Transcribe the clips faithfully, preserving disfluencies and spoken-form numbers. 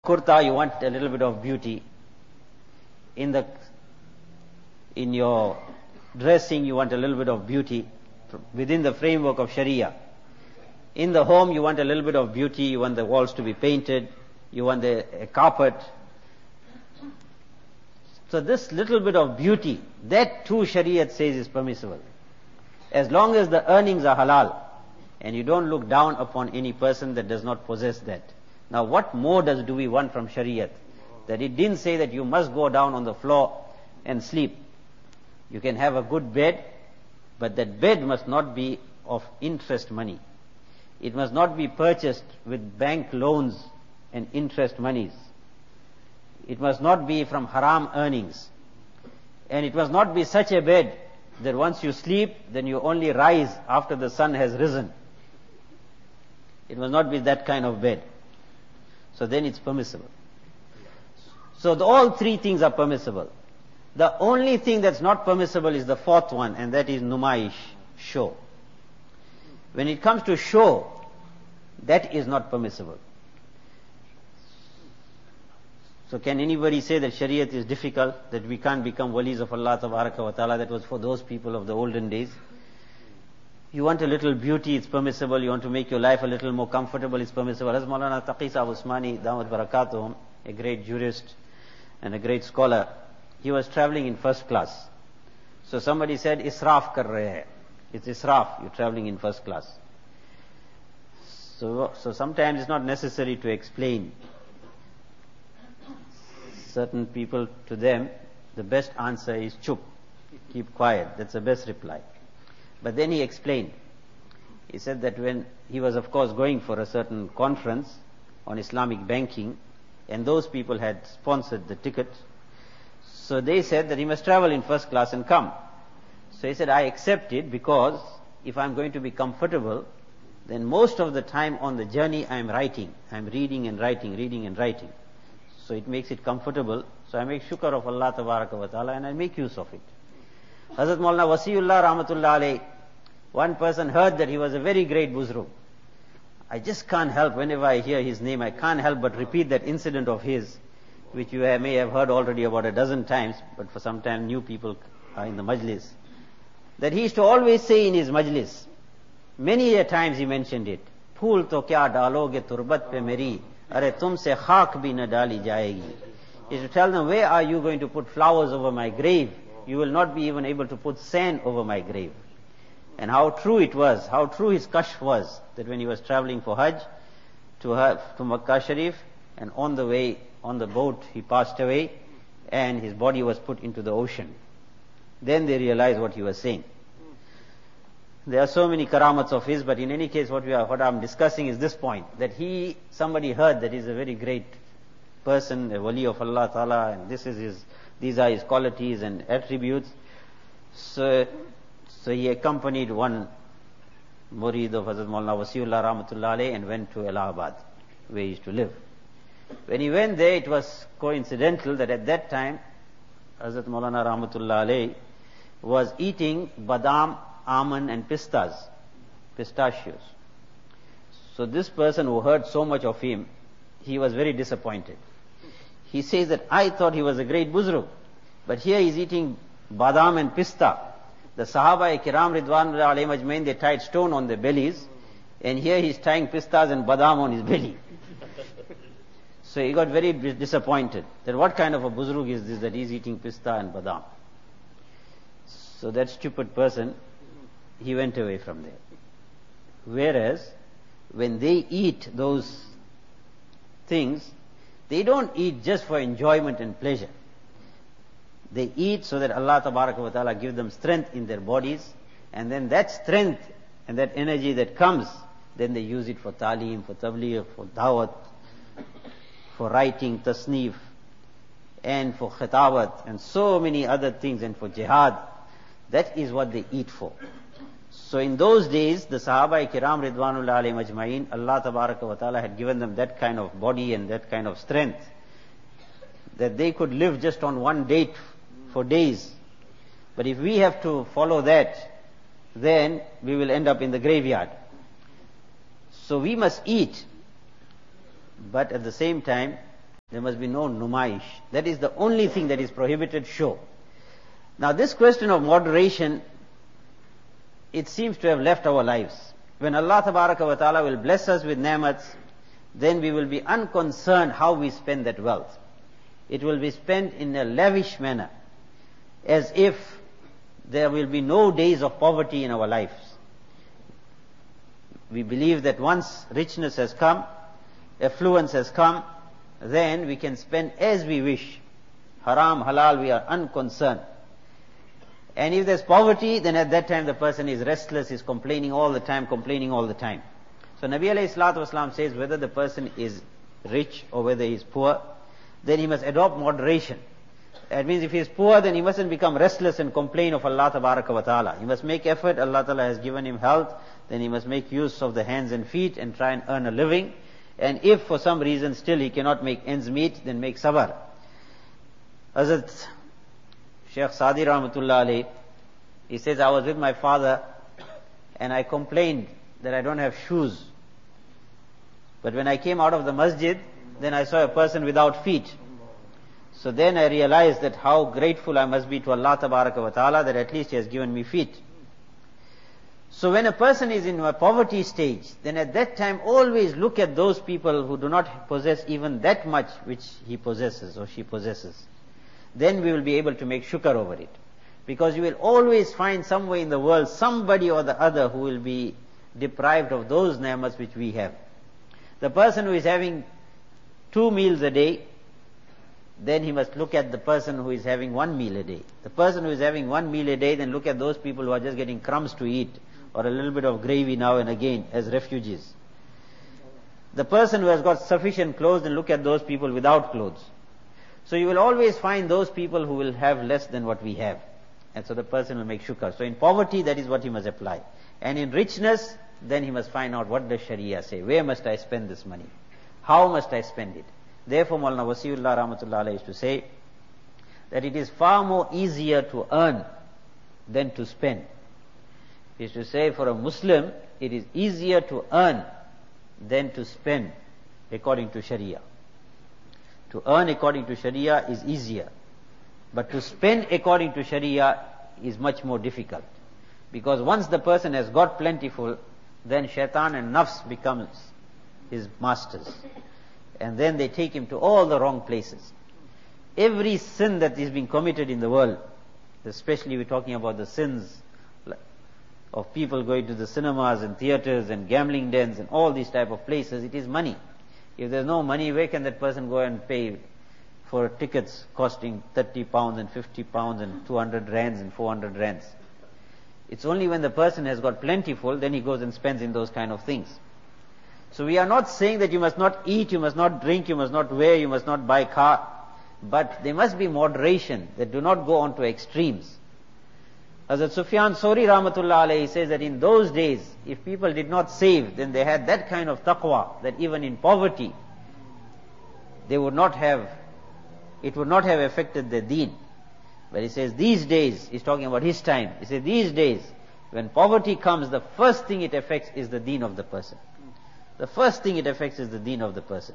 kurta, you want a little bit of beauty. In the in your dressing, you want a little bit of beauty within the framework of Sharia. In the home, you want a little bit of beauty. You want the walls to be painted. You want the a carpet. So this little bit of beauty, that too Shariat says is permissible. As long as the earnings are halal, and you don't look down upon any person that does not possess that. Now what more does do we want from Shariat? That it didn't say that you must go down on the floor and sleep. You can have a good bed, but that bed must not be of interest money. It must not be purchased with bank loans and interest monies. It must not be from haram earnings. And it must not be such a bed that once you sleep, then you only rise after the sun has risen. It must not be that kind of bed. So then it's permissible. So the, all three things are permissible. The only thing that's not permissible is the fourth one, and that is numaish, show. When it comes to show, that is not permissible. So can anybody say that Shariat is difficult, that we can't become walis of Allah Tabaraka wa Ta'ala? That was for those people of the olden days. You want a little beauty, it's permissible. You want to make your life a little more comfortable, it's permissible. As Maulana Taqi Sahib Usmani, Damat Barakatuhum, a great jurist and a great scholar, he was traveling in first class. So somebody said, Israf kar rahe hai. It's Israf, you're traveling in first class. So, so sometimes it's not necessary to explain. Certain people, to them, the best answer is chup, keep quiet. That's the best reply. But then he explained. He said that when he was, of course, going for a certain conference on Islamic banking, and those people had sponsored the ticket, so they said that he must travel in first class and come. So he said, I accept it because if I'm going to be comfortable, then most of the time on the journey I am writing. I am reading and writing, reading and writing. So it makes it comfortable. So I make shukr of Allah Tabaraka wa Ta'ala and I make use of it. Hazrat Maulana Wasiullah Rahmatullah Alayh, one person heard that he was a very great Buzrug. I just can't help, whenever I hear his name, I can't help but repeat that incident of his, which you may have heard already about a dozen times, but for some time new people are in the majlis. That he used to always say in his majlis, many a times he mentioned it, Phool to kya daloge turbat pe meri, are tumse khak bhi na dali jayegi. He used to tell them, where are you going to put flowers over my grave? You will not be even able to put sand over my grave. And how true it was, how true his kashf was, that when he was traveling for Hajj to, to Makkah Sharif, and on the way, on the boat, he passed away, and his body was put into the ocean. Then they realized what he was saying. There are so many karamats of his, but in any case, what we are, what I'm discussing is this point, that he, somebody heard that he's a very great person, a wali of Allah Ta'ala, and this is his, these are his qualities and attributes. So, so he accompanied one murid of Hazrat Maulana Wasiullah Rahmatullah Alayh and went to Allahabad, where he used to live. When he went there, it was coincidental that at that time, Hazrat Maulana Rahmatullah Alayh was eating badam, almond and pistas, pistachios. So this person who heard so much of him, he was very disappointed. He says that I thought he was a great Buzrug, but here he's eating badam and pista. The Sahaba Kiram Ridwanullah Alayhim Ajmain, they tied stone on their bellies, and here he's tying pistas and badam on his belly. So he got very disappointed that what kind of a Buzrug is this that he's eating pista and badam. So that stupid person, he went away from there. Whereas, when they eat those things, they don't eat just for enjoyment and pleasure. They eat so that Allah Tabaraka wa Ta'ala give them strength in their bodies, and then that strength and that energy that comes, then they use it for ta'lim, for tabligh, for dawat, for writing, tasneef, and for khitawat, and so many other things, and for jihad. That is what they eat for. So in those days, the Sahaba Kiram Ridwanullah Alayhim Ajmain, Allah Tabaraka wa Ta'ala had given them that kind of body and that kind of strength, that they could live just on one date for days. But if we have to follow that, then we will end up in the graveyard. So we must eat, but at the same time There must be no numaish. That is the only thing that is prohibited, show. Now this question of moderation, it seems to have left our lives. When Allah Tabaraka wa Ta'ala will bless us with ni'mats, then we will be unconcerned how we spend that wealth. It will be spent in a lavish manner, as if there will be no days of poverty in our lives. We believe that once richness has come, affluence has come, then we can spend as we wish. Haram, halal, we are unconcerned. And if there's poverty, then at that time the person is restless, is complaining all the time, complaining all the time. So Nabi alayhi salatu wasalam says whether the person is rich or whether he is poor, then he must adopt moderation. That means if he is poor, then he mustn't become restless and complain of Allah Tabaraka wa Ta'ala. He must make effort. Allah Ta'ala has given him health, then he must make use of the hands and feet and try and earn a living. And if for some reason still he cannot make ends meet, then make sabr. Hazrat Shaykh Sadi Rahmatullah alayhi, he says, I was with my father and I complained that I don't have shoes. But when I came out of the masjid, then I saw a person without feet. So then I realized that how grateful I must be to Allah Tabaraka wa Ta'ala that at least He has given me feet. So when a person is in a poverty stage, then at that time always look at those people who do not possess even that much which he possesses or she possesses. Then we will be able to make shukr over it. Because you will always find somewhere in the world somebody or the other who will be deprived of those ni'mats which we have. The person who is having two meals a day, then he must look at the person who is having one meal a day. The person who is having one meal a day, then look at those people who are just getting crumbs to eat, or a little bit of gravy now and again as refugees. The person who has got sufficient clothes, then look at those people without clothes. So you will always find those people who will have less than what we have. And so the person will make shukr. So in poverty, that is what he must apply. And in richness, then he must find out what does Sharia say. Where must I spend this money? How must I spend it? Therefore, Maulana Wasiullah Rahmatullah Alayhi used to say that it is far more easier to earn than to spend. He used to say for a Muslim, it is easier to earn than to spend according to Sharia. To earn according to Sharia is easier. But to spend according to Sharia is much more difficult. Because once the person has got plentiful, then shaitan and nafs becomes his masters. And then they take him to all the wrong places. Every sin that is being committed in the world, especially we're talking about the sins of people going to the cinemas and theaters and gambling dens and all these type of places, it is money. If there's no money, where can that person go and pay for tickets costing thirty pounds and fifty pounds and two hundred rands and four hundred rands? It's only when the person has got plentiful, then he goes and spends in those kind of things. So we are not saying that you must not eat, you must not drink, you must not wear, you must not buy car. But there must be moderation, that do not go on to extremes. Hazrat Sufyan Sori Rahmatullah Alayhi says that in those days, if people did not save, then they had that kind of taqwa, that even in poverty, they would not have, it would not have affected their deen. But he says these days, he's talking about his time, he says these days, when poverty comes, the first thing it affects is the deen of the person. The first thing it affects is the deen of the person.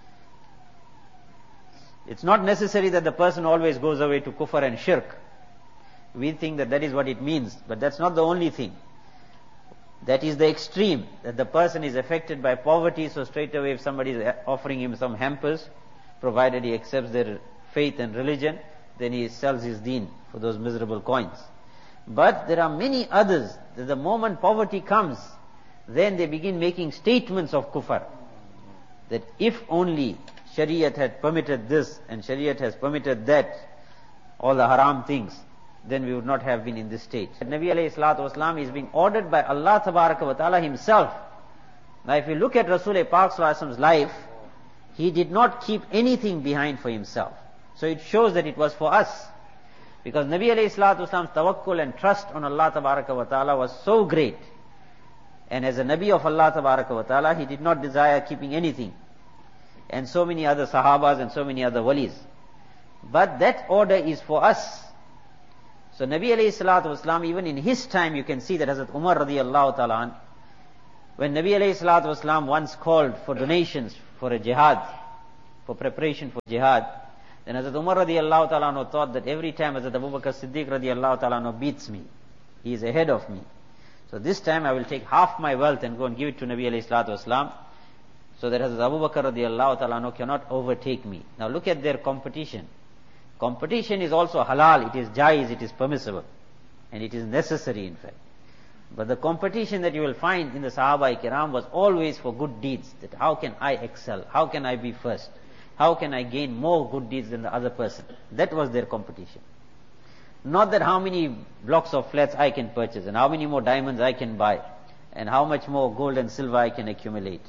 It's not necessary that the person always goes away to kufr and shirk. We think that that is what it means, but that's not the only thing. That is the extreme, that the person is affected by poverty, so straight away if somebody is offering him some hampers, provided he accepts their faith and religion, then he sells his deen for those miserable coins. But there are many others, that the moment poverty comes, then they begin making statements of kufr. That if only Shariat had permitted this and Shariat has permitted that, all the haram things, then we would not have been in this state. Nabi alayhi salatu wasalam is being ordered by Allah Tabaraka wa Ta'ala himself. Now if you look at Rasul Pak Sallallahu Alaihi Wasallam's life, he did not keep anything behind for himself. So it shows that it was for us. Because Nabi alayhi salatu wasalam's tawakkul and trust on Allah Tabaraka wa Ta'ala was so great. And as a Nabi of Allah Tabaraka wa Ta'ala, he did not desire keeping anything. And so many other Sahabas and so many other walis. But that order is for us. So Nabi alayhi salatu wasalam, even in his time, you can see that Hazrat Umar radiyallahu ta'ala an, when Nabi alayhi salatu wasalam once called for donations for a jihad, for preparation for jihad. Then Hazrat Umar radiallahu ta'ala anhu thought that every time Hazrat Abu Bakr Siddiq radiallahu ta'ala anhu beats me, he is ahead of me. So this time I will take half my wealth and go and give it to Nabi alayhi salatu wasalam, so that Hazrat Abu Bakr radiallahu ta'ala anhu cannot overtake me. Now look at their competition. Competition is also halal, it is jaiz, it is permissible, and it is necessary in fact. But the competition that you will find in the Sahaba Kiram was always for good deeds. That how can I excel? How can I be first? How can I gain more good deeds than the other person? That was their competition. Not that how many blocks of flats I can purchase, and how many more diamonds I can buy, and how much more gold and silver I can accumulate.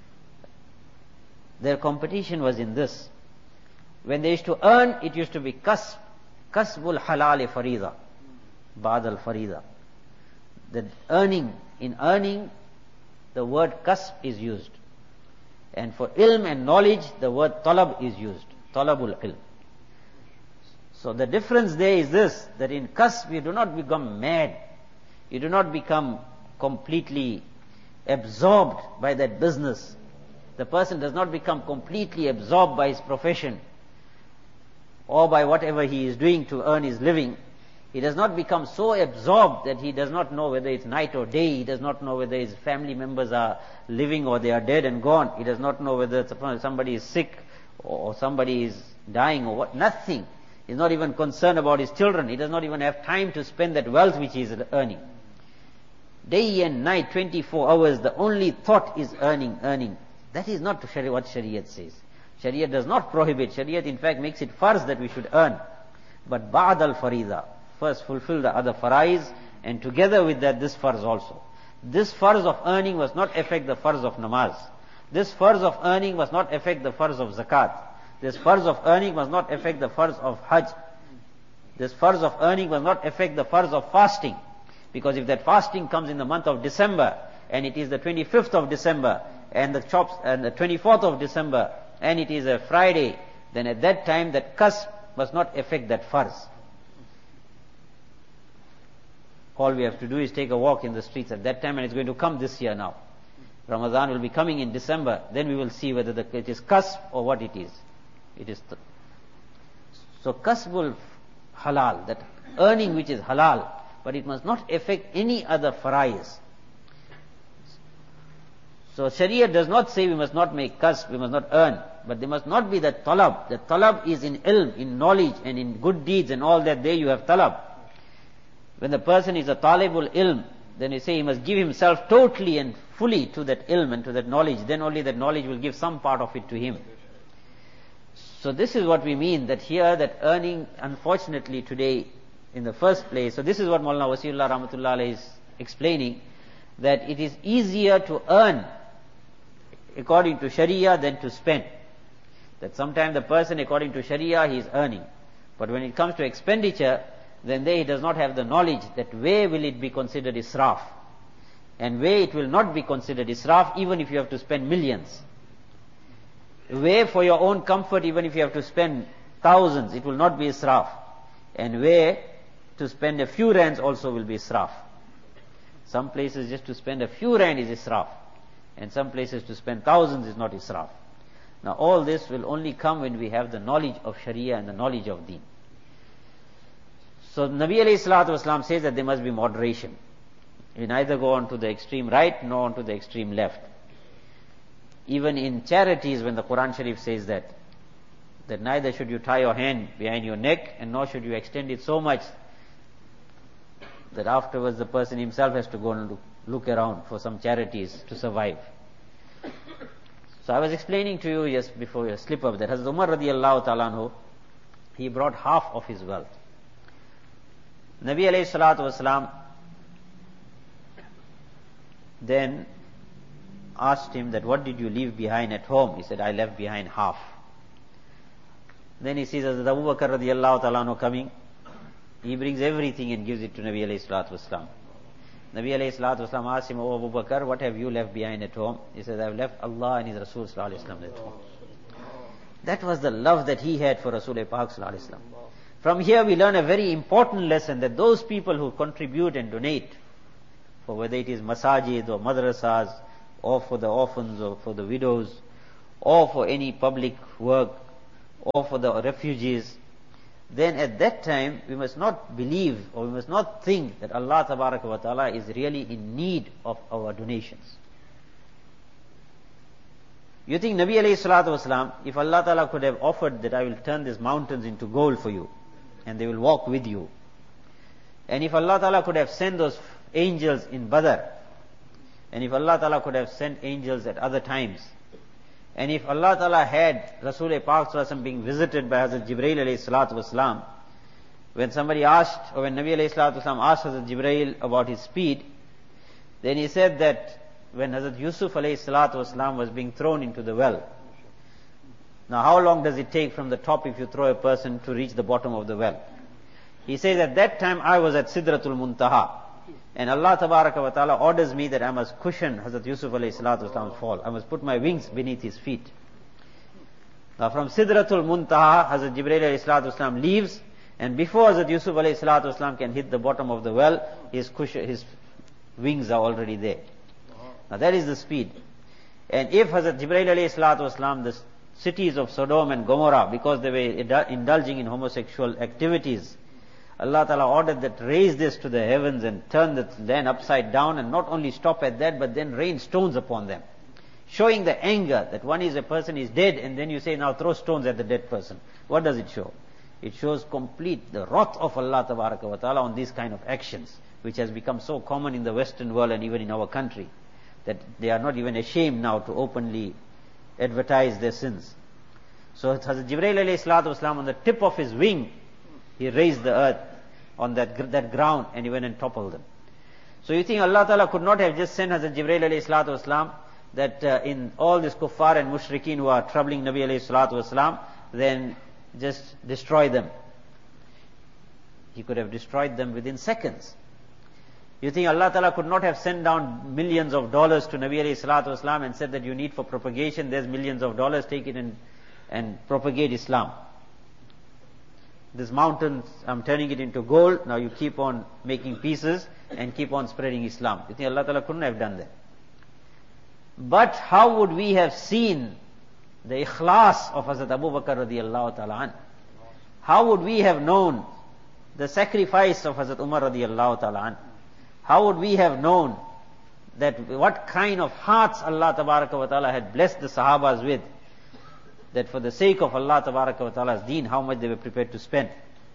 Their competition was in this. When they used to earn, it used to be kasb, kasbul halal farida, ba'd al farida. The earning, in earning, the word kasb is used. And for ilm and knowledge, the word talab is used. Talabul ilm. So the difference there is this, that in kasb you do not become mad. You do not become completely absorbed by that business. The person does not become completely absorbed by his profession or by whatever he is doing to earn his living. He does not become so absorbed that he does not know whether it's night or day. He does not know whether his family members are living or they are dead and gone. He does not know whether somebody is sick or somebody is dying or what. Nothing. He's not even concerned about his children. He does not even have time to spend that wealth which he is earning. Day and night, twenty-four hours, the only thought is earning, earning. That is not what Shariat says. Shariat does not prohibit. Shariat in fact makes it farz that we should earn. But ba'd al-farida. First fulfill the other farais, and together with that this farz also. This farz of earning must not affect the farz of namaz. This farz of earning must not affect the farz of zakat. This farz of earning must not affect the farz of hajj. This farz of earning must not affect the farz of fasting. Because if that fasting comes in the month of December, and it is the twenty-fifth of December, and the chops, and the twenty-fourth of December, and it is a Friday, then at that time that kasb must not affect that farz. All we have to do is take a walk in the streets at that time, and it's going to come this year now. Ramadan will be coming in December, then we will see whether the, it is kasb or what it is. It is th- so kasbul halal, that earning which is halal, but it must not affect any other farais. So Sharia does not say we must not make kasb, we must not earn, but there must not be that talab. The talab is in ilm, in knowledge and in good deeds and all that. There you have talab. When the person is a talibul ilm, then you say he must give himself totally and fully to that ilm and to that knowledge. Then only that knowledge will give some part of it to him. So this is what we mean, that here that earning, unfortunately today, in the first place, so this is what Maulana Wasiullah Rahmatullah Alayhi is explaining, that it is easier to earn according to Sharia than to spend. That sometimes the person according to Sharia he is earning, but when it comes to expenditure, then there he does not have the knowledge that where will it be considered israf, and where it will not be considered israf even if you have to spend millions. Where for your own comfort, even if you have to spend thousands, it will not be israf. And where to spend a few rands also will be israf. Some places just to spend a few rand is israf, and some places to spend thousands is not israf. Now all this will only come when we have the knowledge of Sharia and the knowledge of Deen. So Nabi alayhi salatu wasalam says that there must be moderation. You neither go on to the extreme right nor on to the extreme left. Even in charities, when the Quran Sharif says that, that neither should you tie your hand behind your neck and nor should you extend it so much that afterwards the person himself has to go and look, look around for some charities to survive. So I was explaining to you just before a slip up that Hazrat Umar radiallahu ta'ala anhu, he brought half of his wealth. Nabi alayhi salatu wasalam then asked him that what did you leave behind at home? He said, I left behind half. Then he sees Hazrat Abu Bakr radiallahu ta'ala anhu coming. He brings everything and gives it to Nabi alayhi salatu wasalam. Nabi alayhi salatu wasalam asked him, Oh Abu Bakr, what have you left behind at home? He said, I have left Allah and His Rasul sallallahu alayhi wasallam at home. That was the love that he had for Rasul Pak sallallahu alayhi wasallam. From here we learn a very important lesson, that those people who contribute and donate, for whether it is masajid or madrasas, or for the orphans or for the widows, or for any public work, or for the refugees, then at that time we must not believe or we must not think that Allah Tabaraka wa Ta'ala is really in need of our donations. You think Nabi alayhi salatu wasalam, if Allah Ta'ala could have offered that I will turn these mountains into gold for you and they will walk with you, and if Allah Ta'ala could have sent those angels in Badr, and if Allah Ta'ala could have sent angels at other times, and if Allah Ta'ala had Rasul Pak Sallallahu Alaihi Wasallam being visited by Hazrat Jibreel alayhi salatu wasalam, when somebody asked, or when Nabi alayhi salatu wasalam asked Hazrat Jibreel about his speed, then he said that when Hazrat Yusuf alayhi salatu wasalam was being thrown into the well, now how long does it take from the top if you throw a person to reach the bottom of the well? He says at that time I was at Sidratul Muntaha, and Allah Tabaraka wa Ta'ala orders me that I must cushion Hazrat Yusuf alayhi salatu wasalam's fall. I must put my wings beneath his feet. Now from Sidratul Muntaha, Hazrat Jibreel alayhi salatu wasalam leaves, and before Hazrat Yusuf alayhi salatu wasalam can hit the bottom of the well, his cushion, his wings are already there. Now that is the speed. And if Hazrat Jibreel alayhi salatu wasalam, the cities of Sodom and Gomorrah, because they were indulging in homosexual activities, Allah Ta'ala ordered that raise this to the heavens and turn the land upside down, and not only stop at that, but then rain stones upon them. Showing the anger that one is a person is dead, and then you say now throw stones at the dead person. What does it show? It shows complete the wrath of Allah Tabaraka wa Ta'ala on these kind of actions, which has become so common in the Western world and even in our country, that they are not even ashamed now to openly advertise their sins. So Hazrat Jibreel alayhi salatu wasalam, on the tip of his wing, he raised the earth on that, that ground, and he went and toppled them. So you think Allah Ta'ala could not have just sent Hazrat Jibreel alayhi salatu wasalam, that uh, in all this kuffar and mushrikeen who are troubling Nabi alayhi salatu wasalam, then just destroy them. He could have destroyed them within seconds. You think Allah Ta'ala could not have sent down millions of dollars to Nabi alayhi salatu wasalam and said that you need for propagation, there's millions of dollars, take it and, and propagate Islam. This mountain, I'm turning it into gold, now you keep on making pieces and keep on spreading Islam. You think Allah Ta'ala couldn't have done that? But how would we have seen the ikhlas of Hazrat Abu Bakr radiyallahu ta'ala an? How would we have known the sacrifice of Hazrat Umar radiyallahu ta'ala an? How would we have known that what kind of hearts Allah Tabaraka wa Ta'ala had blessed the Sahabas with, that for the sake of Allah Tabaraka wa Ta'ala's deen, how much they were prepared to spend.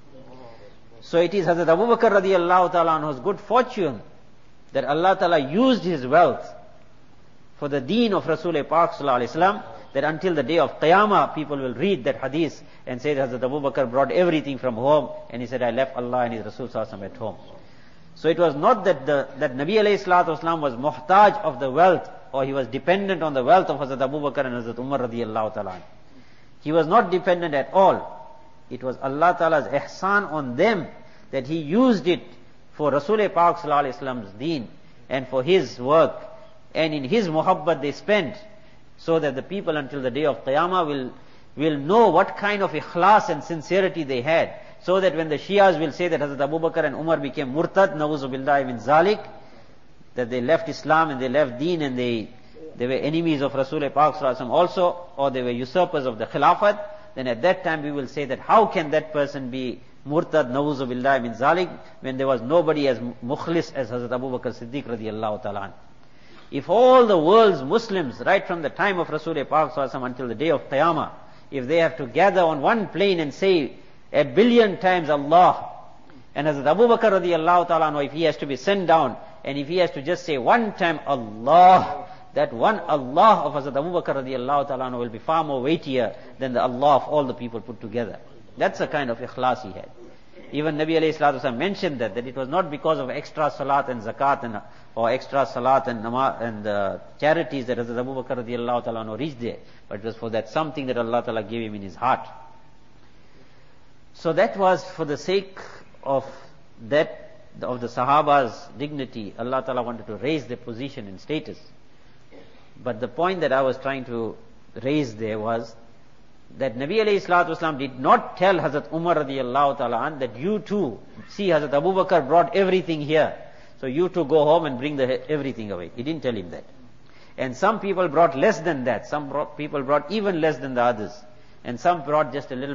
So it is Hazrat Abu Bakr radiyallahu ta'ala anhu's good fortune that Allah Ta'ala used his wealth for the deen of Rasul Pak Sallallahu Alaihi Wasallam, that until the day of Qiyamah people will read that hadith and say that Hazrat Abu Bakr brought everything from home, and he said, I left Allah and his Rasul Sallallahu Alaihi Wasallam at home. So it was not that the, that Nabi alayhi salatu wasalam was muhtaj of the wealth, or he was dependent on the wealth of Hazrat Abu Bakr and Hazrat Umar radiyallahu ta'ala. He was not dependent at all. It was Allah Ta'ala's ihsan on them, that He used it for Rasul Pak Sallallahu Alaihi Wasallam's deen and for His work, and in His muhabbat they spent, so that the people until the day of Qiyamah will, will know what kind of ikhlas and sincerity they had, so that when the Shias will say that Hazrat Abu Bakr and Umar became murtad, na'uzu billahi min zalik, that they left Islam and they left deen and they they were enemies of Rasul Pak Sallallahu Alaihi Wasallam also, or they were usurpers of the Khilafat, then at that time we will say that how can that person be murtad, na'uzu billahi min zalik, when there was nobody as mukhlis as Hazrat Abu Bakr Siddiq radiyallahu ta'ala. If all the world's Muslims, right from the time of Rasul Pak Sallallahu Alaihi Wasallam until the day of Qiyamah, if they have to gather on one plane and say a billion times Allah, and Hazrat Abu Bakr radiyallahu ta'ala, if he has to be sent down, and if he has to just say one time Allah, that one Allah of Hazrat Abu Bakr radiyallahu ta'ala will be far more weightier than the Allah of all the people put together. That's the kind of ikhlas he had. Even Nabi alayhi salatu wasallam mentioned that, that it was not because of extra salat and zakat and, or extra salat and namaz and uh, charities that Hazrat Abu Bakr radiyallahu ta'ala reached there, but it was for that something that Allah Ta'ala gave him in his heart. So that was for the sake of that, of the Sahaba's dignity. Allah Ta'ala wanted to raise their position and status. But the point that I was trying to raise there was that Nabi alayhi salatu wasalam did not tell Hazrat Umar radiyallahu ta'ala an that you too, see Hazrat Abu Bakr brought everything here, so you too go home and bring the everything away. He didn't tell him that. And some people brought less than that. Some brought, people brought even less than the others. And some brought just a little